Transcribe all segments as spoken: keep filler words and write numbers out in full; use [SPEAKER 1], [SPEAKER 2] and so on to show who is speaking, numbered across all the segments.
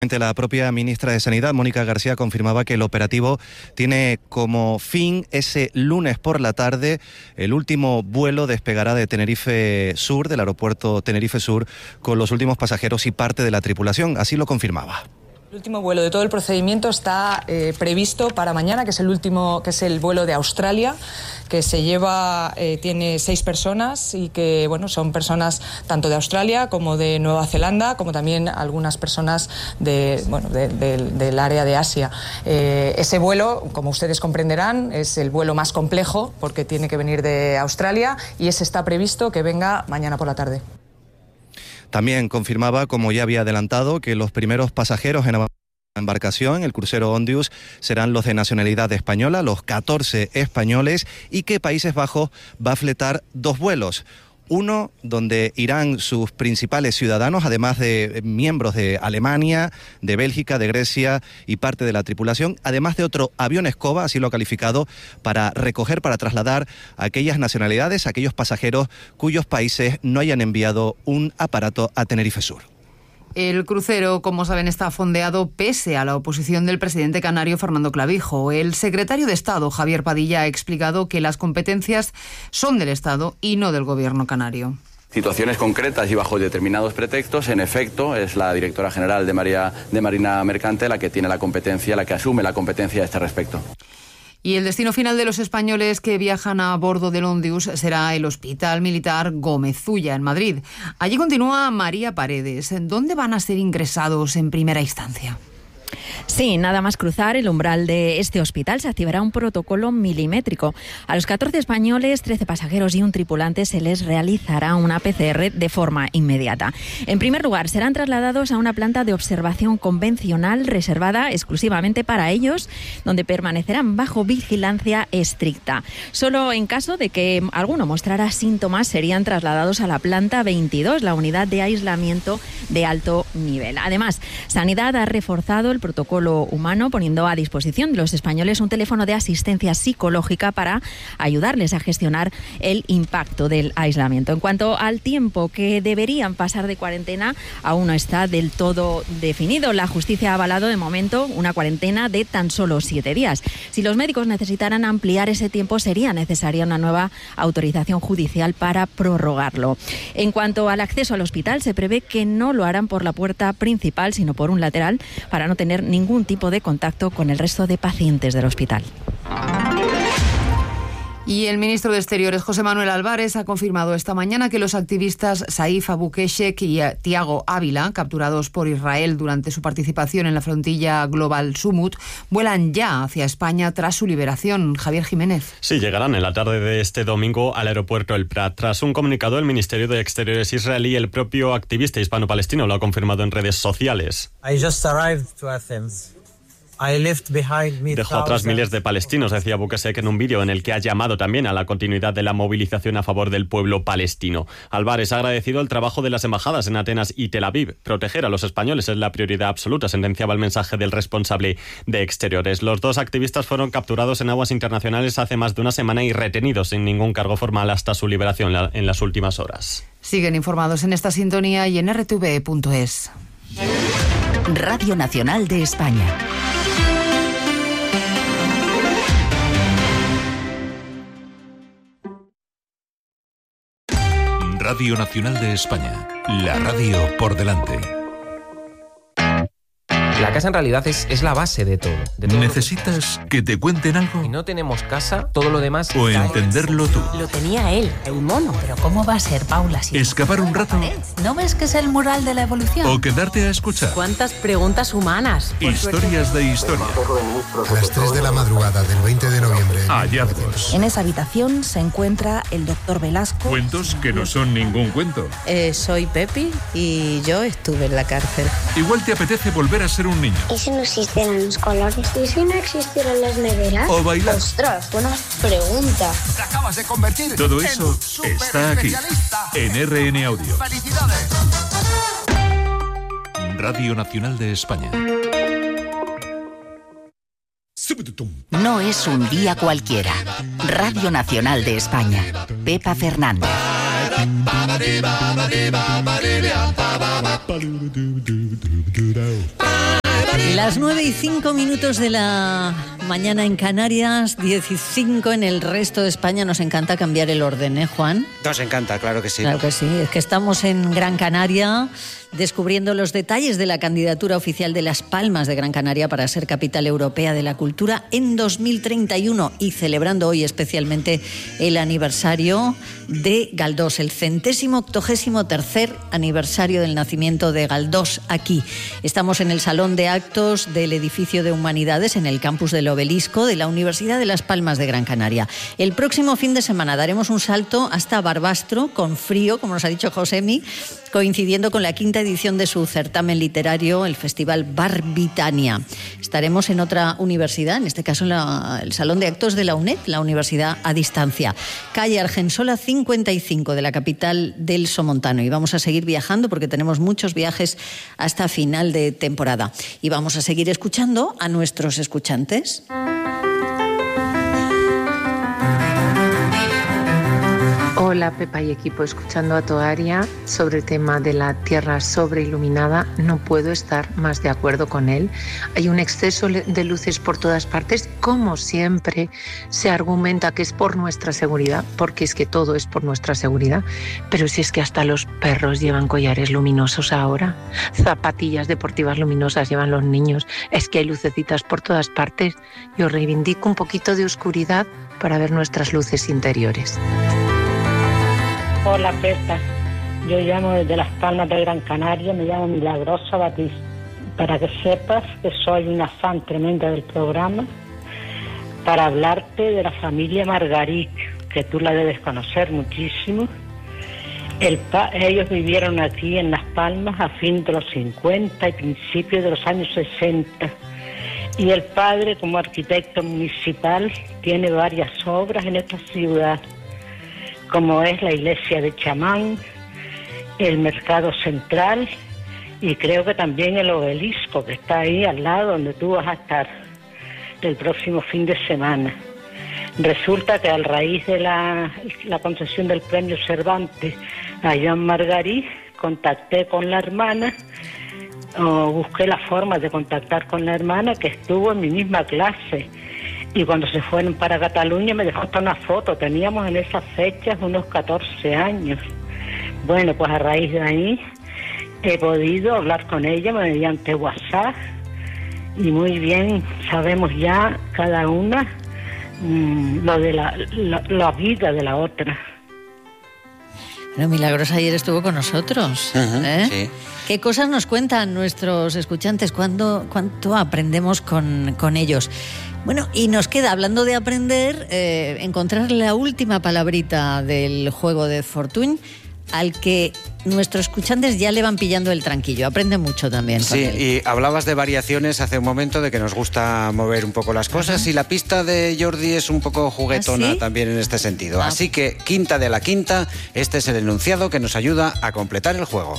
[SPEAKER 1] La propia ministra de Sanidad, Mónica García, confirmaba que el operativo tiene como fin ese lunes por la tarde. El último vuelo despegará de Tenerife Sur, del aeropuerto Tenerife Sur, con los últimos pasajeros y parte de la tripulación. Así lo confirmaba.
[SPEAKER 2] El último vuelo de todo el procedimiento está eh, previsto para mañana, que es el último, que es el vuelo de Australia, que se lleva, eh, tiene seis personas y que, bueno, son personas tanto de Australia como de Nueva Zelanda, como también algunas personas de, bueno, de, de, del área de Asia. Eh, ese vuelo, como ustedes comprenderán, es el vuelo más complejo porque tiene que venir de Australia y ese está previsto que venga mañana por la tarde.
[SPEAKER 1] También confirmaba, como ya había adelantado, que los primeros pasajeros en la embarcación, el crucero Ondius, serán los de nacionalidad española, los catorce españoles, y que Países Bajos va a fletar dos vuelos. Uno donde irán sus principales ciudadanos, además de miembros de Alemania, de Bélgica, de Grecia y parte de la tripulación, además de otro avión escoba, así lo ha calificado, para recoger, para trasladar a aquellas nacionalidades, a aquellos pasajeros cuyos países no hayan enviado un aparato a Tenerife Sur.
[SPEAKER 3] El crucero, como saben, está fondeado pese a la oposición del presidente canario Fernando Clavijo. El secretario de Estado, Javier Padilla, ha explicado que las competencias son del Estado y no del gobierno canario.
[SPEAKER 4] Situaciones concretas y bajo determinados pretextos, en efecto, es la directora general de, María, de Marina Mercante la que tiene la competencia, la que asume la competencia a este respecto.
[SPEAKER 3] Y el destino final de los españoles que viajan a bordo del Ondius será el Hospital Militar Gómez Ulla, en Madrid. Allí continúa María Paredes. ¿Dónde van a ser ingresados en primera instancia?
[SPEAKER 5] Sí, nada más cruzar el umbral de este hospital se activará un protocolo milimétrico. A los catorce españoles, trece pasajeros y un tripulante se les realizará una P C R de forma inmediata. En primer lugar, serán trasladados a una planta de observación convencional reservada exclusivamente para ellos, donde permanecerán bajo vigilancia estricta. Solo en caso de que alguno mostrara síntomas serían trasladados a la planta veintidós, la unidad de aislamiento de alto nivel. Además, Sanidad ha reforzado el protocolo humano, poniendo a disposición de los españoles un teléfono de asistencia psicológica para ayudarles a gestionar el impacto del aislamiento. En cuanto al tiempo que deberían pasar de cuarentena, aún no está del todo definido. La justicia ha avalado de momento una cuarentena de tan solo siete días. Si los médicos necesitaran ampliar ese tiempo, sería necesaria una nueva autorización judicial para prorrogarlo. En cuanto al acceso al hospital, se prevé que no lo harán por la puerta principal, sino por un lateral, para no tener ningún tipo de contacto con el resto de pacientes del hospital.
[SPEAKER 3] Y el ministro de Exteriores, José Manuel Álvarez, ha confirmado esta mañana que los activistas Saif Abukeshek y Tiago Ávila, capturados por Israel durante su participación en la Frontilla Global Summit, vuelan ya hacia España tras su liberación. Javier Jiménez.
[SPEAKER 6] Sí, llegarán en la tarde de este domingo al aeropuerto El Prat. Tras un comunicado del Ministerio de Exteriores israelí, el propio activista hispano-palestino lo ha confirmado en redes sociales.
[SPEAKER 7] I just arrived to Athens.
[SPEAKER 6] Dejó atrás miles de palestinos, decía Abukeshek en un vídeo en el que ha llamado también a la continuidad de la movilización a favor del pueblo palestino. Álvarez ha agradecido el trabajo de las embajadas en Atenas y Tel Aviv. Proteger a los españoles es la prioridad absoluta, sentenciaba el mensaje del responsable de Exteriores. Los dos activistas fueron capturados en aguas internacionales hace más de una semana y retenidos sin ningún cargo formal hasta su liberación en las últimas horas.
[SPEAKER 3] Siguen informados en esta sintonía y en r t v punto es.
[SPEAKER 8] Radio Nacional de España.
[SPEAKER 9] Radio Nacional de España, la radio por delante.
[SPEAKER 10] La casa en realidad es, es la base de todo, de todo.
[SPEAKER 9] ¿Necesitas que te cuenten algo?
[SPEAKER 10] Si no tenemos casa, todo lo demás...
[SPEAKER 9] O entenderlo tú.
[SPEAKER 11] Lo tenía él, el mono. Pero ¿cómo va a ser, Paula? Si
[SPEAKER 9] ¿Escapar un rato?
[SPEAKER 11] ¿No ves que es el mural de la evolución?
[SPEAKER 9] ¿O quedarte a escuchar?
[SPEAKER 11] ¿Cuántas preguntas humanas?
[SPEAKER 9] Historias de historia.
[SPEAKER 12] A las tres de la madrugada del veinte de noviembre.
[SPEAKER 9] Hallazgos.
[SPEAKER 11] En esa habitación se encuentra el doctor Velasco.
[SPEAKER 9] Cuentos que no son ningún cuento.
[SPEAKER 13] Eh, soy Pepi y yo estuve en la cárcel.
[SPEAKER 9] Igual te apetece volver a ser un niño.
[SPEAKER 14] ¿Y si no existieran los colores? ¿Y si no existieran las neveras?
[SPEAKER 9] O bailar.
[SPEAKER 14] ¡Ostras, buena pregunta!
[SPEAKER 12] Te acabas de convertir.
[SPEAKER 9] Todo eso está aquí, en R N Audio.
[SPEAKER 12] ¡Felicidades!
[SPEAKER 9] Radio Nacional de España.
[SPEAKER 8] No es un día cualquiera. Radio Nacional de España. Pepa Fernández.
[SPEAKER 15] Las nueve y cinco minutos de la mañana en Canarias, diez y cinco en el resto de España. Nos encanta cambiar el orden, ¿eh, Juan?
[SPEAKER 16] Nos encanta, claro que sí.
[SPEAKER 15] Claro que sí, es que estamos en Gran Canaria descubriendo los detalles de la candidatura oficial de Las Palmas de Gran Canaria para ser capital europea de la cultura en dos mil treinta y uno y celebrando hoy especialmente el aniversario de Galdós, el centésimo octogésimo tercer aniversario del nacimiento de Galdós aquí. Estamos en el Salón de Actos del Edificio de Humanidades en el campus del Obelisco de la Universidad de Las Palmas de Gran Canaria. El próximo fin de semana daremos un salto hasta Barbastro con frío, como nos ha dicho Josemi, coincidiendo con la quinta edición de su certamen literario, el Festival Barbitania. Estaremos en otra universidad, en este caso en la, el Salón de Actos de la UNED, la Universidad a Distancia, calle Argensola cincuenta y cinco de la capital del Somontano. Y vamos a seguir viajando porque tenemos muchos viajes hasta final de temporada. Y vamos a seguir escuchando a nuestros escuchantes.
[SPEAKER 17] Hola Pepa y equipo, escuchando a Toaria sobre el tema de la tierra sobreiluminada, no puedo estar más de acuerdo con él. Hay un exceso de luces por todas partes, como siempre se argumenta que es por nuestra seguridad, porque es que todo es por nuestra seguridad, pero si es que hasta los perros llevan collares luminosos ahora, zapatillas deportivas luminosas llevan los niños, es que hay lucecitas por todas partes. Yo reivindico un poquito de oscuridad para ver nuestras luces interiores.
[SPEAKER 18] Hola Pepa, yo llamo desde Las Palmas de Gran Canaria, me llamo Milagrosa Batista. Para que sepas que soy una fan tremenda del programa, para hablarte de la familia Margarit, que tú la debes conocer muchísimo. El pa- ellos vivieron aquí en Las Palmas a fin de los cincuenta y principios de los años sesenta. Y el padre, como arquitecto municipal, tiene varias obras en esta ciudad, como es la iglesia de Chamán, el mercado central y creo que también el obelisco que está ahí al lado donde tú vas a estar el próximo fin de semana. Resulta que a raíz de la, la concesión del premio Cervantes a Joan Margarit, contacté con la hermana, o busqué la forma de contactar con la hermana que estuvo en mi misma clase. Y cuando se fueron para Cataluña me dejó hasta una foto. Teníamos en esas fechas unos catorce años. Bueno, pues a raíz de ahí he podido hablar con ella mediante WhatsApp. Y muy bien, sabemos ya cada una mmm, lo de la, la, la vida de la otra.
[SPEAKER 15] Bueno, Milagrosa ayer estuvo con nosotros. Uh-huh, ¿eh? Sí. ¿Qué cosas nos cuentan nuestros escuchantes? ¿Cuándo, ¿Cuánto aprendemos con, con ellos? Bueno, y nos queda, hablando de aprender, eh, encontrar la última palabrita del juego de Fortuny, al que nuestros escuchantes ya le van pillando el tranquillo. Aprende mucho también.
[SPEAKER 16] Sí, y hablabas de variaciones hace un momento, de que nos gusta mover un poco las cosas, uh-huh. Y la pista de Jordi es un poco juguetona. ¿Ah, sí? También en este sentido. Ah. Así que, quinta de la quinta, este es el enunciado que nos ayuda a completar el juego.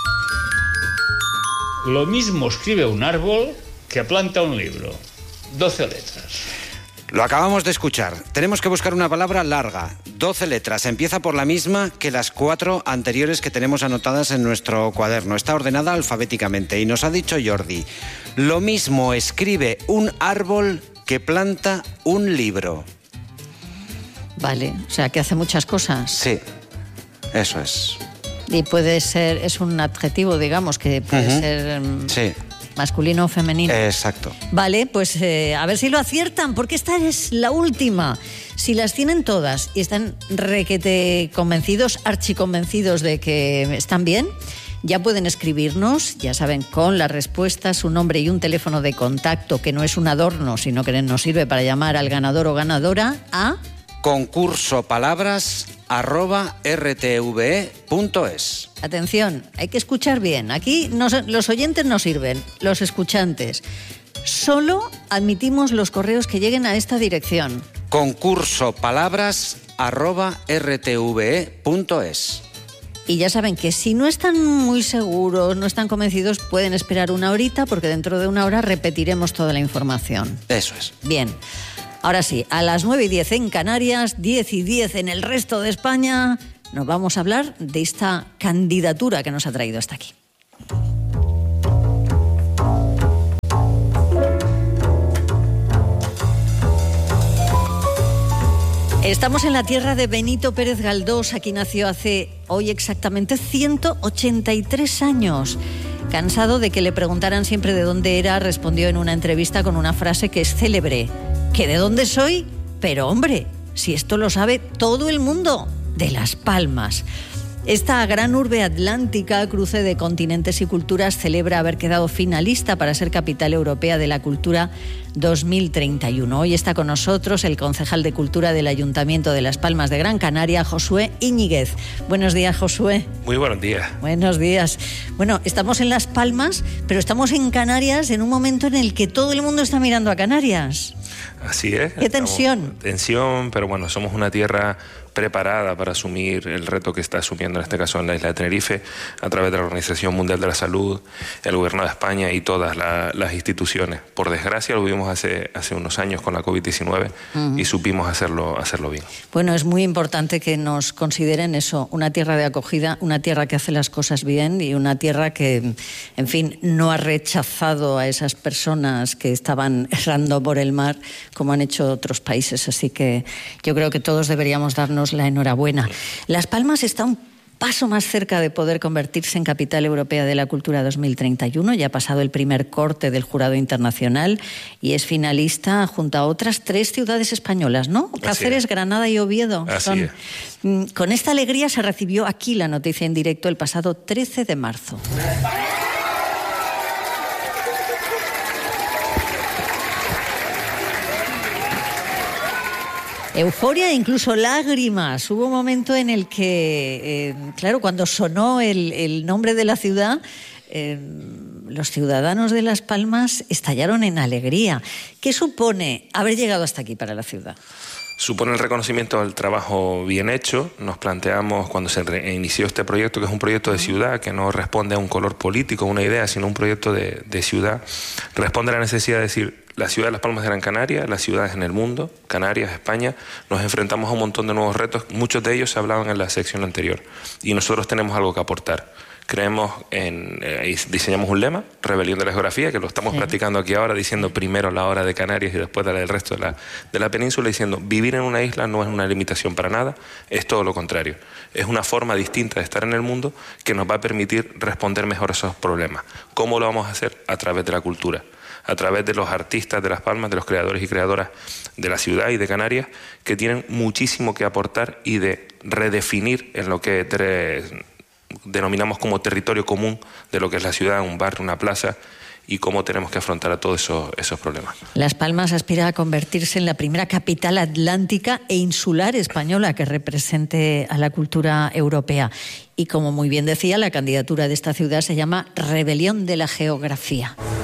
[SPEAKER 19] Lo mismo escribe un árbol que planta un libro. doce letras.
[SPEAKER 16] Lo acabamos de escuchar. Tenemos que buscar una palabra larga, doce letras. Empieza por la misma que las cuatro anteriores que tenemos anotadas en nuestro cuaderno. Está ordenada alfabéticamente y nos ha dicho Jordi: lo mismo escribe un árbol que planta un libro.
[SPEAKER 15] Vale, o sea, que hace muchas cosas.
[SPEAKER 16] Sí, eso es.
[SPEAKER 15] Y puede ser, es un adjetivo, digamos, que puede uh-huh. ser...
[SPEAKER 16] Sí.
[SPEAKER 15] Masculino o femenino.
[SPEAKER 16] Exacto.
[SPEAKER 15] Vale, pues eh, a ver si lo aciertan, porque esta es la última. Si las tienen todas y están requete convencidos, archiconvencidos de que están bien, ya pueden escribirnos, ya saben, con la respuesta, su nombre y un teléfono de contacto, que no es un adorno, sino que nos sirve para llamar al ganador o ganadora, a...
[SPEAKER 16] concurso palabras arroba r t v e punto es.
[SPEAKER 15] Atención, hay que escuchar bien. Aquí nos, los oyentes no sirven, los escuchantes. Solo admitimos los correos que lleguen a esta dirección.
[SPEAKER 16] concurso palabras arroba r t v e punto es.
[SPEAKER 15] Y ya saben que si no están muy seguros, no están convencidos, pueden esperar una horita, porque dentro de una hora repetiremos toda la información.
[SPEAKER 16] Eso es.
[SPEAKER 15] Bien. Ahora sí, a las nueve y diez en Canarias, diez y diez en el resto de España, nos vamos a hablar de esta candidatura que nos ha traído hasta aquí. Estamos en la tierra de Benito Pérez Galdós. Aquí nació hace hoy exactamente ciento ochenta y tres años. Cansado de que le preguntaran siempre de dónde era, respondió en una entrevista con una frase que es célebre. ¿Que de dónde soy? Pero hombre, si esto lo sabe todo el mundo, de Las Palmas. Esta gran urbe atlántica, cruce de continentes y culturas, celebra haber quedado finalista para ser capital europea de la cultura dos mil treinta y uno. Hoy está con nosotros el concejal de Cultura del Ayuntamiento de Las Palmas de Gran Canaria, Josué Íñiguez. Buenos días, Josué.
[SPEAKER 20] Muy buenos días.
[SPEAKER 15] Buenos días. Bueno, estamos en Las Palmas, pero estamos en Canarias en un momento en el que todo el mundo está mirando a Canarias.
[SPEAKER 20] Así es.
[SPEAKER 15] ¿Qué tensión?
[SPEAKER 20] Tensión, pero bueno, somos una tierra preparada para asumir el reto que está asumiendo en este caso en la isla de Tenerife a través de la Organización Mundial de la Salud, el Gobierno de España y todas la, las instituciones. Por desgracia lo vivimos hace, hace unos años con la covid diecinueve uh-huh. y supimos hacerlo, hacerlo bien.
[SPEAKER 15] Bueno, es muy importante que nos consideren eso, una tierra de acogida, una tierra que hace las cosas bien y una tierra que, en fin, no ha rechazado a esas personas que estaban errando por el mar como han hecho otros países. Así que yo creo que todos deberíamos darnos la enhorabuena. Las Palmas está un paso más cerca de poder convertirse en capital europea de la cultura dos mil treinta y uno. Ya ha pasado el primer corte del jurado internacional y es finalista junto a otras tres ciudades españolas, ¿no? Así Cáceres, es. Granada y Oviedo.
[SPEAKER 20] Así
[SPEAKER 15] Son...
[SPEAKER 20] es.
[SPEAKER 15] Con esta alegría se recibió aquí la noticia en directo el pasado trece de marzo. Euforia e incluso lágrimas. Hubo un momento en el que, eh, claro, cuando sonó el, el nombre de la ciudad, eh, los ciudadanos de Las Palmas estallaron en alegría. ¿Qué supone haber llegado hasta aquí para la ciudad?
[SPEAKER 20] Supone el reconocimiento del trabajo bien hecho. Nos planteamos cuando se inició este proyecto, que es un proyecto de ciudad, que no responde a un color político, una idea, sino un proyecto de, de ciudad. Responde a la necesidad de decir, la ciudad de Las Palmas de Gran Canaria, las ciudades en el mundo, Canarias, España, nos enfrentamos a un montón de nuevos retos, muchos de ellos se hablaban en la sección anterior, y nosotros tenemos algo que aportar. Creemos en, eh, diseñamos un lema, Rebelión de la Geografía, que lo estamos sí. practicando aquí ahora, diciendo primero la hora de Canarias y después la del resto de la, de la península, diciendo vivir en una isla no es una limitación para nada, es todo lo contrario. Es una forma distinta de estar en el mundo que nos va a permitir responder mejor a esos problemas. ¿Cómo lo vamos a hacer? A través de la cultura, a través de los artistas de Las Palmas, de los creadores y creadoras de la ciudad y de Canarias, que tienen muchísimo que aportar y de redefinir en lo que tres, denominamos como territorio común de lo que es la ciudad, un barrio, una plaza, y cómo tenemos que afrontar a todos esos, esos problemas.
[SPEAKER 15] Las Palmas aspira a convertirse en la primera capital atlántica e insular española que represente a la cultura europea. Y como muy bien decía, la candidatura de esta ciudad se llama Rebelión de la Geografía.